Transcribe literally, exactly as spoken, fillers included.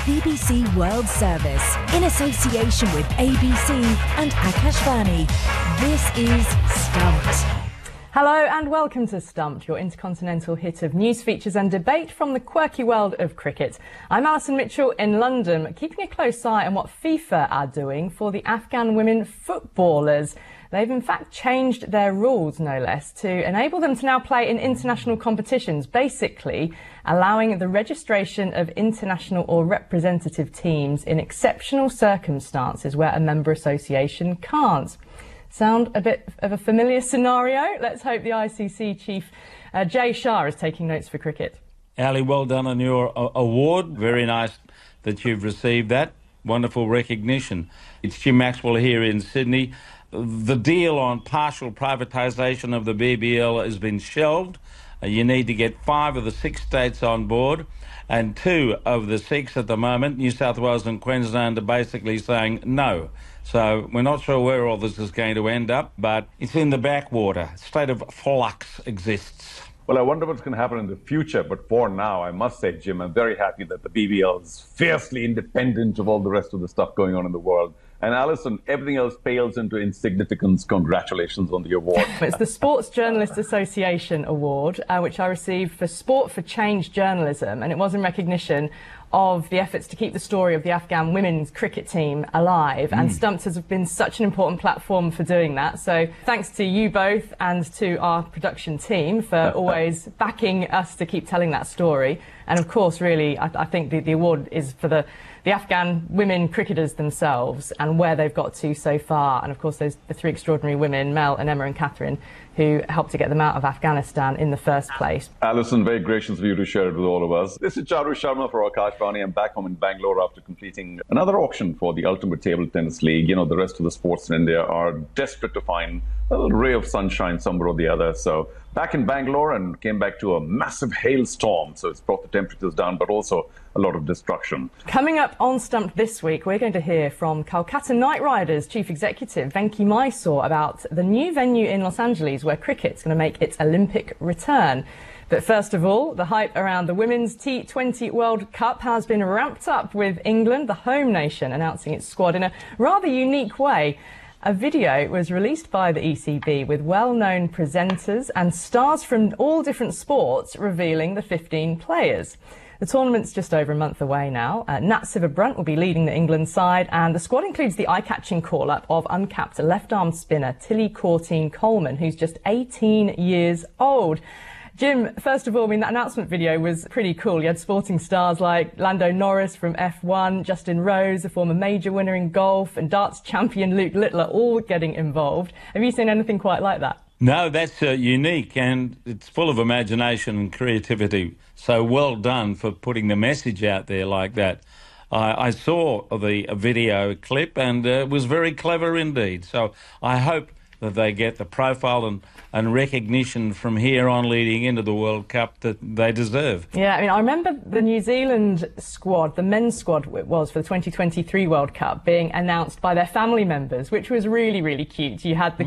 B B C World Service, in association with A B C and Akashvani. This is Stumped. Hello and welcome to Stumped, your intercontinental hit of news, features and debate from the quirky world of cricket. I'm Alison Mitchell in London, keeping a close eye on what FIFA are doing for the Afghan women footballers. They've in fact changed their rules, no less, to enable them to now play in international competitions, basically allowing the registration of international or representative teams in exceptional circumstances where a member association can't. Sound a bit of a familiar scenario? Let's hope the I C C chief, uh, Jay Shah, is taking notes for cricket. Ali, well done on your uh, award. Very nice that you've received that. Wonderful recognition. It's Jim Maxwell here in Sydney. The deal on partial privatisation of the B B L has been shelved. Uh, you need to get five of the six states on board, and two of the six at the moment, New South Wales and Queensland, are basically saying no. So we're not sure where all this is going to end up, but it's in the backwater. A state of flux exists. Well, I wonder what's going to happen in the future, but for now, I must say, Jim, I'm very happy that the B B L is fiercely independent of all the rest of the stuff going on in the world. And Alison, everything else pales into insignificance. Congratulations on the award. It's the Sports Journalists Association Award, uh, which I received for Sport for Change journalism, and it was in recognition of the efforts to keep the story of the Afghan women's cricket team alive. Mm. And Stumped has been such an important platform for doing that. So thanks to you both and to our production team for always backing us to keep telling that story. And of course, really, I, I think the, the award is for the the Afghan women cricketers themselves and where they've got to so far. And of course, those the three extraordinary women, Mel and Emma and Catherine, who helped to get them out of Afghanistan in the first place. Alison, very gracious of you to share it with all of us. This is Charu Sharma for Akashvani. I'm back home in Bangalore after completing another auction for the Ultimate Table Tennis League. You know, the rest of the sports in India are desperate to find a little ray of sunshine somewhere or the other. So back in Bangalore, and came back to a massive hailstorm. So it's brought the temperatures down, but also a lot of destruction. Coming up on Stumped this week, we're going to hear from Kolkata Knight Riders Chief Executive Venki Mysore about the new venue in Los Angeles where cricket's going to make its Olympic return. But first of all, the hype around the Women's T twenty World Cup has been ramped up, with England, the home nation, announcing its squad in a rather unique way. A video was released by the E C B with well-known presenters and stars from all different sports revealing the fifteen players. The tournament's just over a month away now. Uh, Nat Sciver-Brunt will be leading the England side, and the squad includes the eye-catching call-up of uncapped left-arm spinner Tilly Courtine-Coleman, who's just eighteen years old. Jim, first of all, I mean, that announcement video was pretty cool. You had sporting stars like Lando Norris from F one, Justin Rose, a former major winner in golf, and darts champion Luke Littler, all getting involved. Have you seen anything quite like that? No, that's uh, unique, and it's full of imagination and creativity. So well done for putting the message out there like that. I, I saw the video clip, and uh, it was very clever indeed. So I hope that they get the profile and, and recognition from here on leading into the World Cup that they deserve. Yeah, I mean, I remember the New Zealand squad, the men's squad it was for the twenty twenty-three World Cup, being announced by their family members, which was really, really cute. You had the